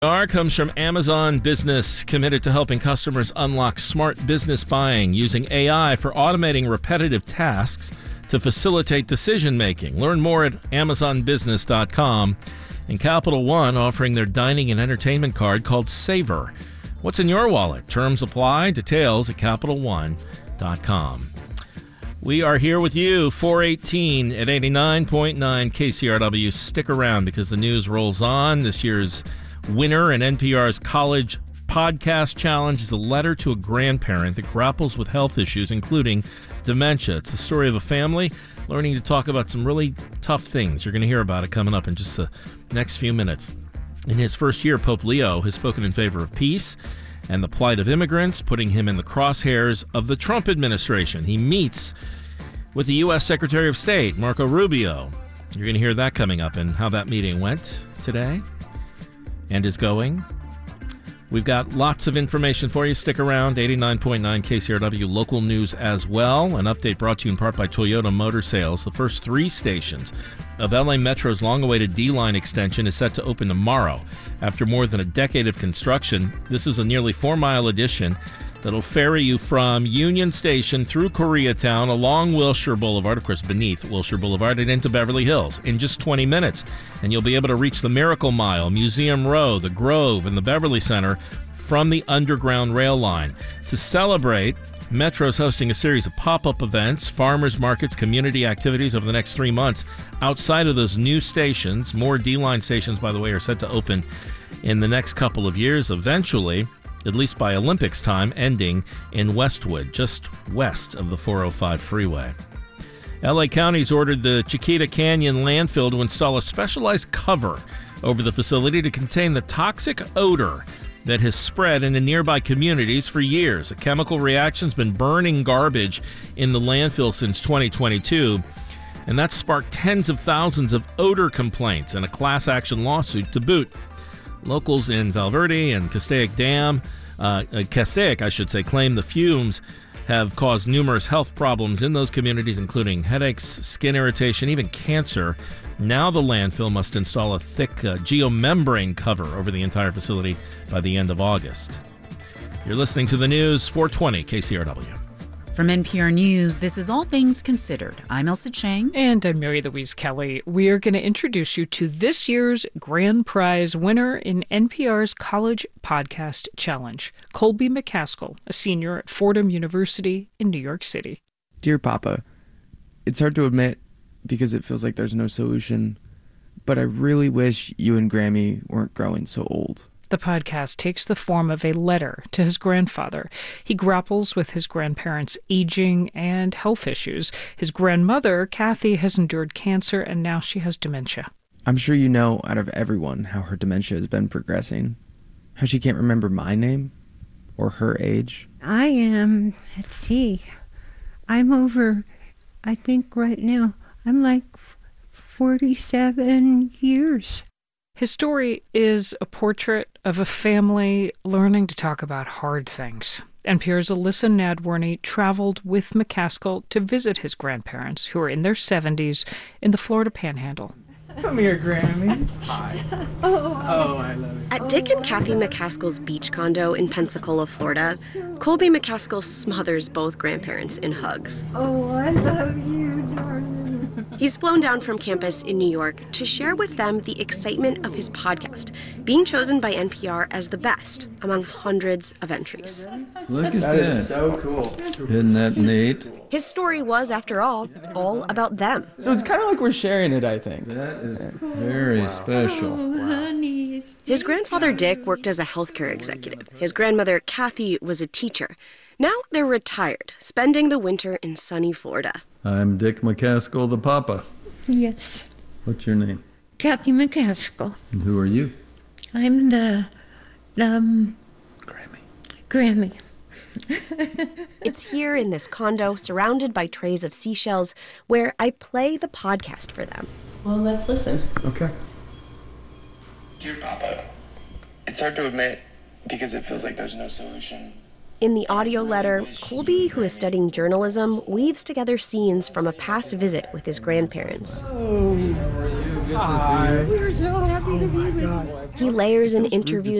R comes from Amazon Business, committed to helping customers unlock smart business buying using AI for automating repetitive tasks to facilitate decision-making. Learn more at amazonbusiness.com. And Capital One offering their dining and entertainment card called Savor. What's in your wallet? Terms apply. Details at CapitalOne.com. We are here with you, 418 at 89.9 KCRW. Stick around because the news rolls on. This year's winner in NPR's College Podcast Challenge is a letter to a grandparent that grapples with health issues, including dementia. It's the story of a family learning to talk about some really tough things. You're going to hear about it coming up in just the next few minutes. In his first year, Pope Leo has spoken in favor of peace and the plight of immigrants, putting him in the crosshairs of the Trump administration. He meets with the U.S. Secretary of State, Marco Rubio. You're going to hear that coming up and how that meeting went today and is going. We've got lots of information for you. Stick around. 89.9 KCRW, local news as well. An update brought to you in part by Toyota Motor Sales. The first 3 stations of LA Metro's long-awaited D-Line extension is set to open tomorrow. After more than a decade of construction, this is a nearly 4-mile addition that'll ferry you from Union Station through Koreatown, along Wilshire Boulevard, of course beneath Wilshire Boulevard, and into Beverly Hills in just 20 minutes. And you'll be able to reach the Miracle Mile, Museum Row, the Grove, and the Beverly Center from the Underground Rail Line. To celebrate, Metro's hosting a series of pop-up events, farmers markets, community activities over the next 3 months outside of those new stations. More D-Line stations, by the way, are set to open in the next couple of years, eventually, at least by Olympics time, ending in Westwood, just west of the 405 freeway. LA County's ordered the Chiquita Canyon landfill to install a specialized cover over the facility to contain the toxic odor that has spread into nearby communities for years. A chemical reaction's been burning garbage in the landfill since 2022, and that sparked tens of thousands of odor complaints and a class action lawsuit to boot. Locals in Valverde and Castaic claim the fumes have caused numerous health problems in those communities, including headaches, skin irritation, even cancer. Now the landfill must install a thick geomembrane cover over the entire facility by the end of August. You're listening to the news, 420 KCRW. From NPR News, this is All Things Considered. I'm Elsa Chang. And I'm Mary Louise Kelly. We are going to introduce you to this year's grand prize winner in NPR's College Podcast Challenge, Colby McCaskill, a senior at Fordham University in New York City. Dear Papa, it's hard to admit because it feels like there's no solution, but I really wish you and Grammy weren't growing so old. The podcast takes the form of a letter to his grandfather. He grapples with his grandparents' aging and health issues. His grandmother, Kathy, has endured cancer, and now she has dementia. I'm sure you know out of everyone how her dementia has been progressing. How she can't remember my name or her age. I am, I'm over, I think right now, I'm like 47 years. His story is a portrait of a family learning to talk about hard things. NPR's Alyssa Nadworny traveled with McCaskill to visit his grandparents, who are in their 70s, in the Florida Panhandle. Come here, Grammy. Hi. Oh, I love you. At Dick and Kathy McCaskill's beach condo in Pensacola, Florida, Colby McCaskill smothers both grandparents in hugs. Oh, I love you, darling. He's flown down from campus in New York to share with them the excitement of his podcast, being chosen by NPR as the best among hundreds of entries. Look at that. That is so cool. Isn't that neat? His story was, after all about them. So it's kind of like we're sharing it, I think. That is very special. Oh, honey. His grandfather, Dick, worked as a healthcare executive. His grandmother, Kathy, was a teacher. Now they're retired, spending the winter in sunny Florida. I'm Dick McCaskill, the Papa. Yes. What's your name? Kathy McCaskill. And who are you? I'm the Grammy. It's here in this condo, surrounded by trays of seashells, where I play the podcast for them. Well, let's listen. Okay. Dear Papa, it's hard to admit because it feels like there's no solution. In the audio letter, Colby, who is studying journalism, weaves together scenes from a past visit with his grandparents. Oh, how are you? Good to see you. We're so happy to be with you. He layers in interviews